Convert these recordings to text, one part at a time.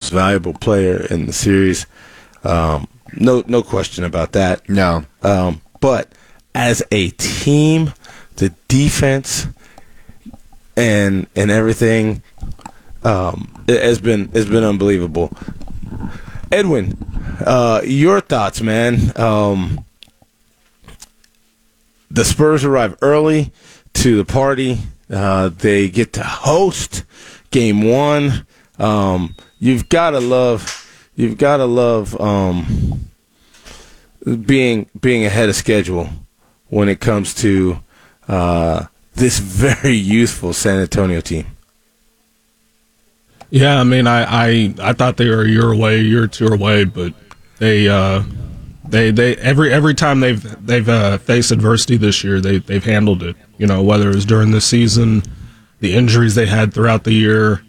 most valuable player in the series. No question about that. No. But as a team, the defense and everything has been unbelievable. Edwin, your thoughts, man? The Spurs arrive early to the party. They get to host Game 1. You've got to love being ahead of schedule when it comes to this very youthful San Antonio team. Yeah, I mean, I thought they were a year or two away, but they every time they've faced adversity this year, they've handled it. You know, whether it was during the season, the injuries they had throughout the year.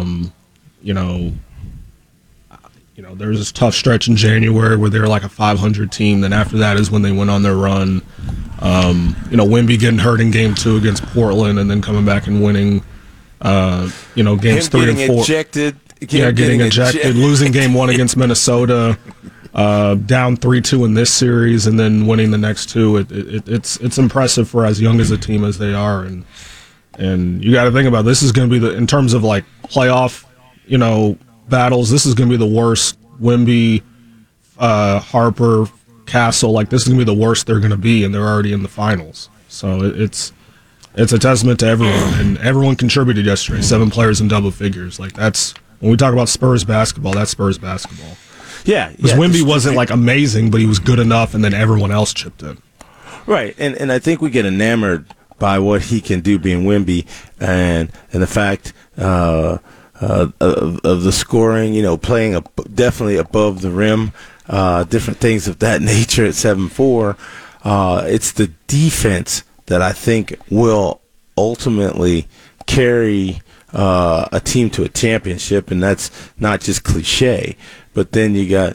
There was this tough stretch in January where they were like a 500 team. Then after that is when they went on their run. Wemby getting hurt in Game 2 against Portland, and then coming back and winning. Games 3 and 4. Getting ejected, losing Game 1 against Minnesota, down 3-2 in this series, and then winning the next two. It's impressive for as young as a team as they are, and you got to think about this is going to be in terms of like playoff, battles. This is going to be the worst. Wemby, Harper, Castle, like this is going to be the worst they're going to be, and they're already in the finals. So it's a testament to everyone, and everyone contributed yesterday. 7 players in double figures. Like that's when we talk about Spurs basketball. That's Spurs basketball. Yeah, because Wemby wasn't like amazing, but he was good enough, and then everyone else chipped in. Right, and I think we get enamored by what he can do being Wemby, and the fact of the scoring. Playing definitely above the rim, different things of that nature at 7'4". It's the defense that I think will ultimately carry a team to a championship, and that's not just cliche. But then you got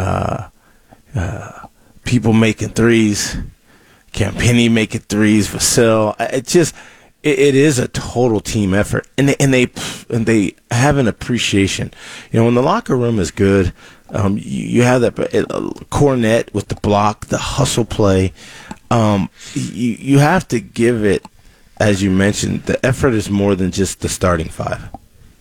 people making threes, Campini making threes, Vassell. It is a total team effort, and they have an appreciation. When the locker room is good, you have that Cornette with the block, the hustle play. You have to give it, as you mentioned, the effort is more than just the starting 5.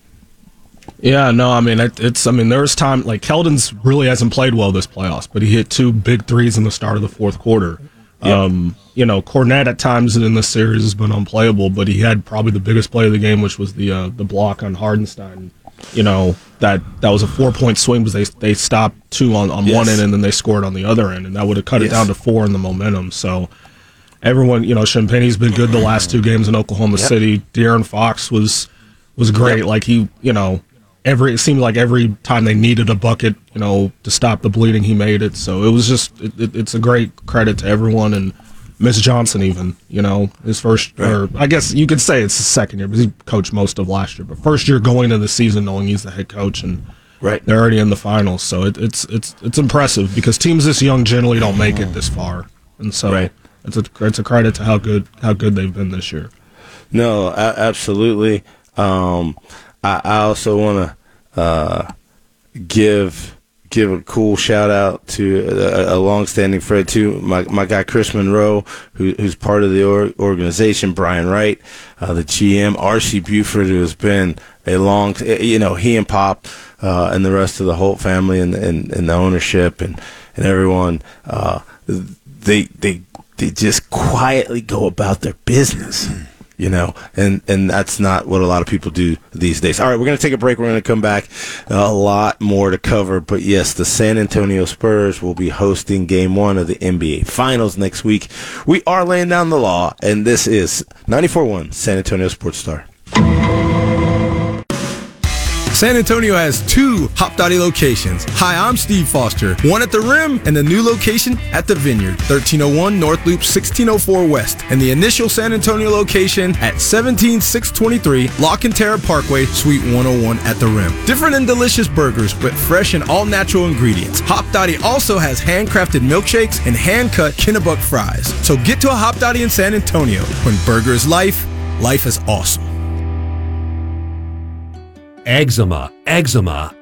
Yeah, no, I mean, there was time, like, Keldon's really hasn't played well this playoffs, but he hit 2 big threes in the start of the fourth quarter. Yep. Cornette at times in this series has been unplayable, but he had probably the biggest play of the game, which was the block on Hardenstein. That was a 4-point swing because they stopped 2 on one end and then they scored on the other end, and that would have cut it down to 4 in the momentum. So everyone, Champagne's been good the last 2 games in Oklahoma City. De'Aaron Fox was great. Like he, it seemed like every time they needed a bucket, to stop the bleeding, he made it. So it was just, it's a great credit to everyone, and Mitch Johnson even, his first, or I guess you could say it's his second year, because he coached most of last year, but first year going into the season knowing he's the head coach, and they're already in the finals. So it's impressive, because teams this young generally don't make it this far, and so it's a credit to how good they've been this year. No, absolutely. I also want to give a cool shout out to a longstanding friend too, my guy Chris Monroe, who's part of the organization. Brian Wright, the GM, R.C. Buford, who has been a long, he and Pop and the rest of the Holt family and the ownership and everyone, they just quietly go about their business. And that's not what a lot of people do these days. All right, we're going to take a break. We're going to come back. A lot more to cover. But, yes, the San Antonio Spurs will be hosting Game 1 of the NBA Finals next week. We are laying down the law, and this is 94.1 San Antonio Sports Star. San Antonio has 2 Hopdoddy locations. Hi, I'm Steve Foster. One at the Rim and the new location at the Vineyard, 1301 North Loop 1604 West, and the initial San Antonio location at 17623 La Cantera Parkway, Suite 101 at the Rim. Different and delicious burgers with fresh and all-natural ingredients. Hopdoddy also has handcrafted milkshakes and hand-cut Kennebuck fries. So get to a Hopdoddy in San Antonio. When burger is life, life is awesome. Eczema